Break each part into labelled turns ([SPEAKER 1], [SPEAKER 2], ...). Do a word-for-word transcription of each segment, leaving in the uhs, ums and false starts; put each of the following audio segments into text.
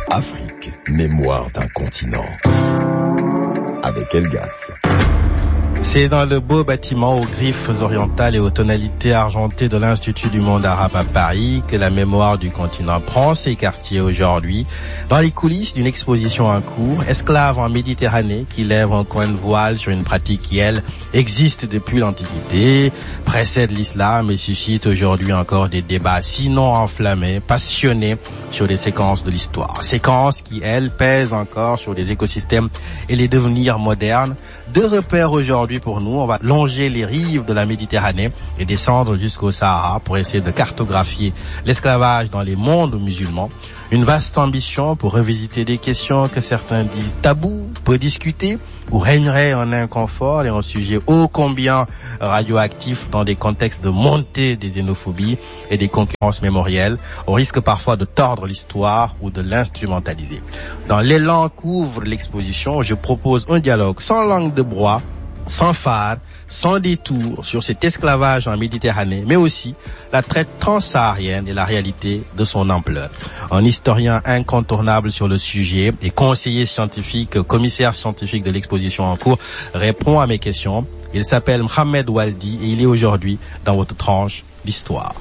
[SPEAKER 1] Afrique, mémoire d'un continent. Avec Elgas.
[SPEAKER 2] C'est dans le beau bâtiment aux griffes orientales et aux tonalités argentées de l'Institut du monde arabe à Paris que la mémoire du continent prend ses quartiers aujourd'hui, dans les coulisses d'une exposition en cours, Esclaves en Méditerranée, qui lève un coin de voile sur une pratique qui, elle, existe depuis l'Antiquité, précède l'islam et suscite aujourd'hui encore des débats sinon enflammés, passionnés sur les séquences de l'histoire. Séquences qui, elles, pèsent encore sur les écosystèmes et les devenirs modernes. Deux repères aujourd'hui pour nous. On va longer les rives de la Méditerranée et descendre jusqu'au Sahara pour essayer de cartographier l'esclavage dans les mondes musulmans. Une vaste ambition pour revisiter des questions que certains disent tabous, peu discutées, où régnerait un inconfort et un sujet ô combien radioactif dans des contextes de montée des xénophobies et des concurrences mémorielles, au risque parfois de tordre l'histoire ou de l'instrumentaliser. Dans l'élan qu'ouvre l'exposition, je propose un dialogue sans langue de bois, sans phare, sans détour sur cet esclavage en Méditerranée, mais aussi la traite transsaharienne et la réalité de son ampleur. Un historien incontournable sur le sujet et conseiller scientifique, commissaire scientifique de l'exposition en cours, répond à mes questions. Il s'appelle Mohamed Waldi et il est aujourd'hui dans votre tranche d'histoire.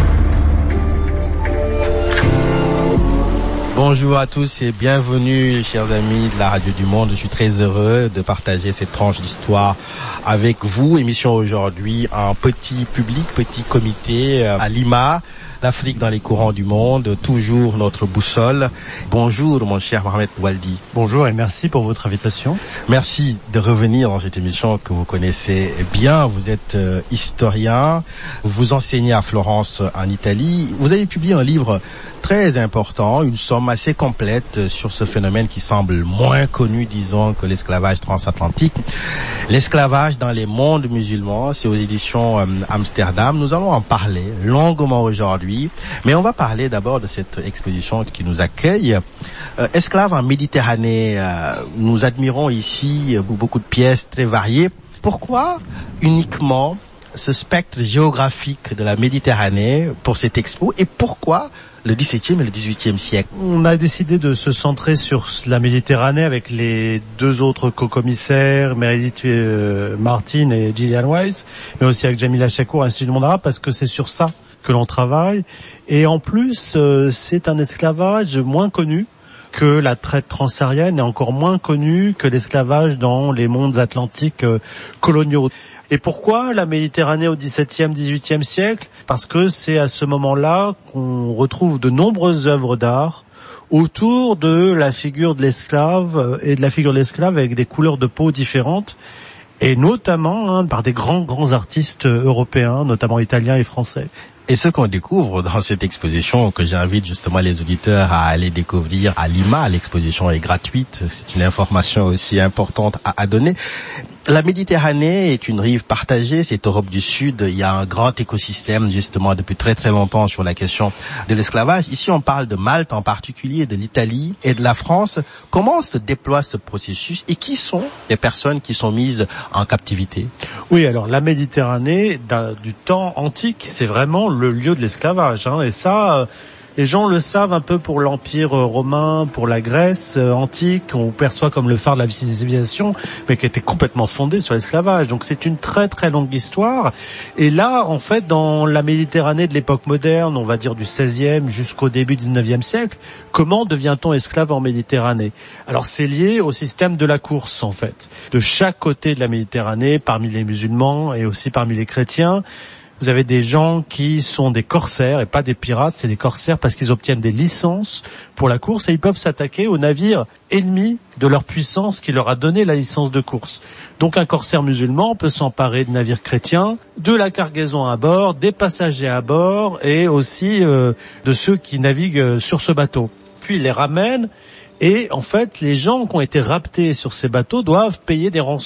[SPEAKER 2] Bonjour à tous et bienvenue, chers amis de la Radio du Monde. Je suis très heureux de partager cette tranche d'histoire avec vous. Émission aujourd'hui en petit public, petit comité à Lima. L'Afrique dans les courants du monde, toujours notre boussole. Bonjour mon cher Mohamed Waldi.
[SPEAKER 3] Bonjour et merci pour votre invitation.
[SPEAKER 2] Merci de revenir dans cette émission que vous connaissez bien. Vous êtes euh, historien, vous enseignez à Florence en Italie. Vous avez publié un livre très important, une somme assez complète sur ce phénomène qui semble moins connu, disons, que l'esclavage transatlantique. L'esclavage dans les mondes musulmans, c'est aux éditions euh, Amsterdam. Nous allons en parler longuement aujourd'hui. Mais on va parler d'abord de cette exposition qui nous accueille. Euh, Esclaves en Méditerranée, euh, nous admirons ici beaucoup de pièces très variées. Pourquoi uniquement ce spectre géographique de la Méditerranée pour cette expo et pourquoi le dix-septième et le dix-huitième siècle?
[SPEAKER 3] On a décidé de se centrer sur la Méditerranée avec les deux autres co-commissaires, Meredith euh, Martin et Gillian Weiss, mais aussi avec Jamila Chakour, Institut du monde arabe, parce que c'est sur ça que l'on travaille. Et en plus, euh, c'est un esclavage moins connu que la traite transsaharienne et encore moins connu que l'esclavage dans les mondes atlantiques euh, coloniaux. Et pourquoi la Méditerranée au dix-septième, dix-huitième siècle? Parce que c'est à ce moment-là qu'on retrouve de nombreuses œuvres d'art autour de la figure de l'esclave et de la figure de l'esclave avec des couleurs de peau différentes, et notamment hein, par des grands, grands artistes européens, notamment italiens et français.
[SPEAKER 2] Et ce qu'on découvre dans cette exposition, que j'invite justement les auditeurs à aller découvrir à Lima, l'exposition est gratuite, c'est une information aussi importante à, à donner. La Méditerranée est une rive partagée, c'est Europe du Sud, il y a un grand écosystème justement depuis très très longtemps sur la question de l'esclavage. Ici on parle de Malte en particulier, de l'Italie et de la France. Comment se déploie ce processus et qui sont les personnes qui sont mises en captivité?
[SPEAKER 3] Oui, alors la Méditerranée du temps antique, c'est vraiment le lieu de l'esclavage, hein, et ça, euh, les gens le savent un peu pour l'Empire euh, romain, pour la Grèce euh, antique, qu'on perçoit comme le phare de la civilisation, mais qui était complètement fondé sur l'esclavage. Donc c'est une très très longue histoire. Et là, en fait, dans la Méditerranée de l'époque moderne, on va dire du seizième jusqu'au début du dix-neuvième siècle, comment devient-on esclave en Méditerranée? Alors c'est lié au système de la course, en fait. De chaque côté de la Méditerranée, parmi les musulmans et aussi parmi les chrétiens, vous avez des gens qui sont des corsaires et pas des pirates, c'est des corsaires parce qu'ils obtiennent des licences pour la course et ils peuvent s'attaquer aux navires ennemis de leur puissance qui leur a donné la licence de course. Donc un corsaire musulman peut s'emparer de navires chrétiens, de la cargaison à bord, des passagers à bord et aussi euh, de ceux qui naviguent sur ce bateau. Puis ils les ramènent et en fait les gens qui ont été raptés sur ces bateaux doivent payer des rançons.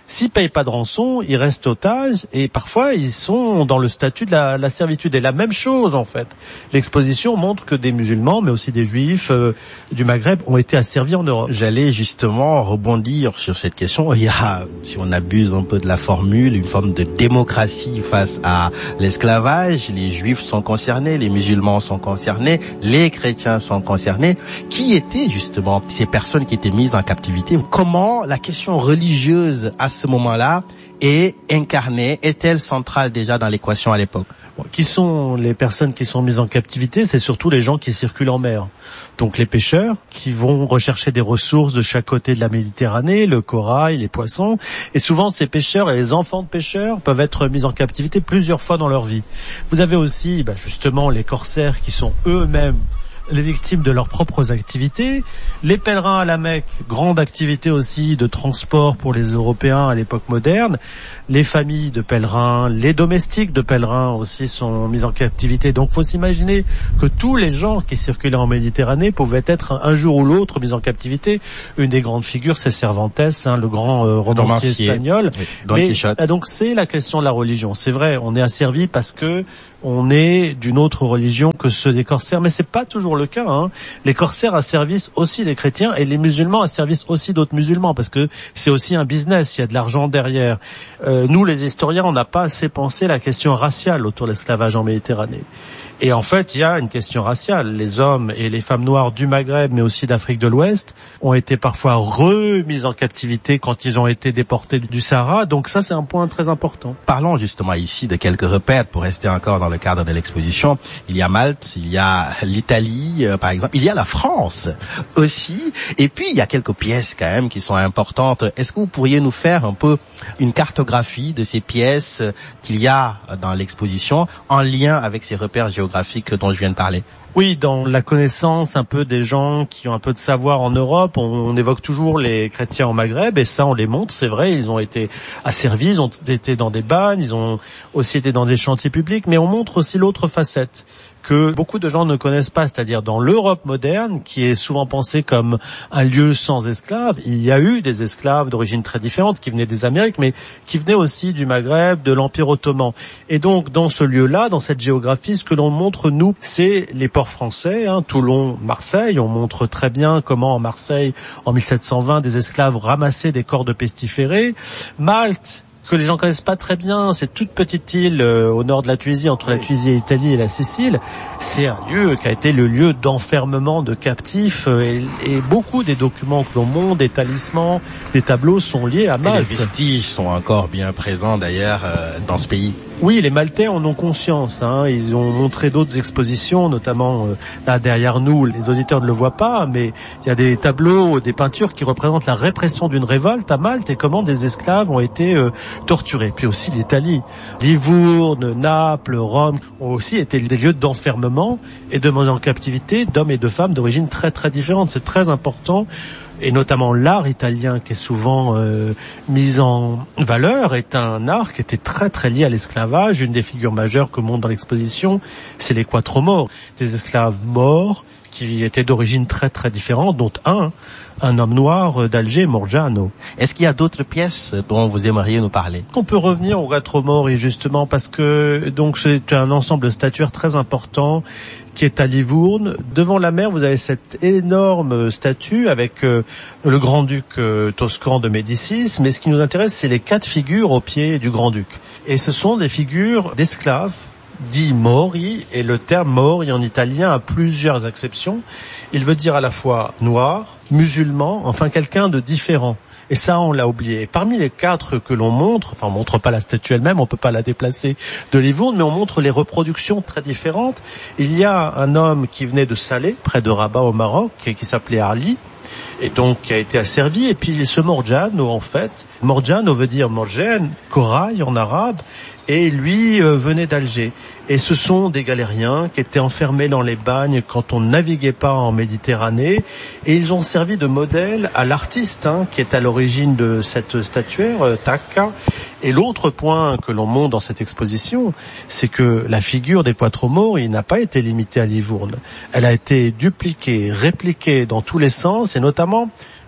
[SPEAKER 3] s'ils payent pas de rançon, ils restent otages et parfois ils sont dans le statut de la, la servitude. Et la même chose en fait. L'exposition montre que des musulmans, mais aussi des juifs euh, du Maghreb ont été asservis en Europe.
[SPEAKER 2] J'allais justement rebondir sur cette question. Il y a, si on abuse un peu de la formule, une forme de démocratie face à l'esclavage. Les juifs sont concernés, les musulmans sont concernés, les chrétiens sont concernés. Qui étaient justement ces personnes qui étaient mises en captivité? Comment la question religieuse à ce moment-là est incarnée, est-elle centrale déjà dans l'équation à l'époque?
[SPEAKER 3] Qui sont les personnes qui sont mises en captivité? C'est surtout les gens qui circulent en mer. Donc les pêcheurs qui vont rechercher des ressources de chaque côté de la Méditerranée, le corail, les poissons. Et souvent ces pêcheurs et les enfants de pêcheurs peuvent être mis en captivité plusieurs fois dans leur vie. Vous avez aussi bah, justement les corsaires qui sont eux-mêmes les victimes de leurs propres activités, les pèlerins à la Mecque, grande activité aussi de transport pour les Européens à l'époque moderne, les familles de pèlerins, les domestiques de pèlerins aussi sont mis en captivité. Donc faut s'imaginer que tous les gens qui circulaient en Méditerranée pouvaient être un jour ou l'autre mis en captivité. Une des grandes figures, c'est Cervantes, hein, le grand euh, romancier espagnol.
[SPEAKER 2] Oui, Don Quichotte.
[SPEAKER 3] Mais, donc c'est la question de la religion. C'est vrai, on est asservi parce que on est d'une autre religion que ceux des corsaires, mais c'est pas toujours le cas. Hein. Les corsaires asservissent aussi des chrétiens et les musulmans asservissent aussi d'autres musulmans parce que c'est aussi un business, il y a de l'argent derrière. Euh, nous, les historiens, on n'a pas assez pensé la question raciale autour de l'esclavage en Méditerranée. Et en fait, il y a une question raciale. Les hommes et les femmes noires du Maghreb, mais aussi d'Afrique de l'Ouest, ont été parfois remis en captivité quand ils ont été déportés du Sahara. Donc ça, c'est un point très important.
[SPEAKER 2] Parlons justement ici de quelques repères pour rester encore dans le cadre de l'exposition. Il y a Malte, il y a l'Italie, euh, par exemple. Il y a la France aussi. Et puis, il y a quelques pièces quand même qui sont importantes. Est-ce que vous pourriez nous faire un peu une cartographie de ces pièces qu'il y a dans l'exposition en lien avec ces repères géographiques dont je viens de parler?
[SPEAKER 3] Oui, dans la connaissance un peu des gens qui ont un peu de savoir en Europe, on, on évoque toujours les chrétiens au Maghreb, et ça on les montre, c'est vrai, ils ont été asservis, ils ont été dans des bagnes, ils ont aussi été dans des chantiers publics, mais on montre aussi l'autre facette que beaucoup de gens ne connaissent pas, c'est-à-dire dans l'Europe moderne, qui est souvent pensée comme un lieu sans esclaves, il y a eu des esclaves d'origine très différente, qui venaient des Amériques, mais qui venaient aussi du Maghreb, de l'Empire ottoman. Et donc, dans ce lieu-là, dans cette géographie, ce que l'on montre, nous, c'est les ports français, hein, Toulon, Marseille. On montre très bien comment, en Marseille, en mille sept cent vingt, des esclaves ramassaient des corps de pestiférés. Malte, que les gens connaissent pas très bien, cette toute petite île euh, au nord de la Tunisie, entre la Tunisie et l'Italie et la Sicile, c'est un lieu qui a été le lieu d'enfermement de captifs euh, et, et beaucoup des documents que l'on montre, des talismans, des tableaux sont liés à Malte.
[SPEAKER 2] Et les vestiges sont encore bien présents d'ailleurs euh, dans ce pays.
[SPEAKER 3] Oui, les Maltais en ont conscience. Hein. Ils ont montré d'autres expositions, notamment euh, là derrière nous. Les auditeurs ne le voient pas, mais il y a des tableaux, des peintures qui représentent la répression d'une révolte à Malte et comment des esclaves ont été euh, torturés. Puis aussi l'Italie, Livourne, Naples, Rome ont aussi été des lieux d'enfermement et de mise en captivité d'hommes et de femmes d'origine très très différentes. C'est très important. Et notamment l'art italien qui est souvent euh, mis en valeur est un art qui était très très lié à l'esclavage. Une des figures majeures que montre dans l'exposition, c'est les Quattro Morts, des esclaves morts qui étaient d'origine très très différente, dont un, un homme noir d'Alger, Morgiano.
[SPEAKER 2] Est-ce qu'il y a d'autres pièces dont vous aimeriez nous parler?
[SPEAKER 3] On peut revenir aux Quattro Morts, et justement parce que donc c'est un ensemble de statuaires très important qui est à Livourne. Devant la mer, vous avez cette énorme statue avec euh, le grand-duc euh, toscan de Médicis, mais ce qui nous intéresse, c'est les quatre figures au pied du grand-duc. Et ce sont des figures d'esclaves, dit mori, et le terme mori en italien a plusieurs acceptions. Il veut dire à la fois noir, musulman, enfin quelqu'un de différent. Et ça, on l'a oublié. Parmi les quatre que l'on montre, enfin on montre pas la statue elle-même, on peut pas la déplacer de Livourne, mais on montre les reproductions très différentes. Il y a un homme qui venait de Salé, près de Rabat au Maroc, qui s'appelait Ali, et donc qui a été asservi. Et puis ce Morgiano, en fait, Morgiano veut dire morgène, corail en arabe, et lui euh, venait d'Alger. Et ce sont des galériens qui étaient enfermés dans les bagnes quand on ne naviguait pas en Méditerranée, et ils ont servi de modèle à l'artiste hein, qui est à l'origine de cette statuaire, euh, Tacca. Et l'autre point que l'on montre dans cette exposition, c'est que la figure des Quattro Morts, il n'a pas été limitée à Livourne. Elle a été dupliquée, répliquée dans tous les sens, et notamment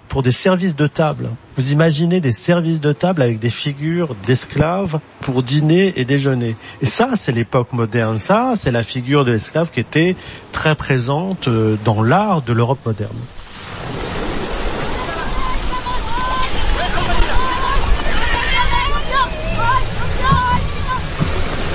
[SPEAKER 3] pour des services de table. Vous imaginez des services de table avec des figures d'esclaves pour dîner et déjeuner. Et ça, c'est l'époque moderne. Ça, c'est la figure de l'esclave qui était très présente dans l'art de l'Europe moderne.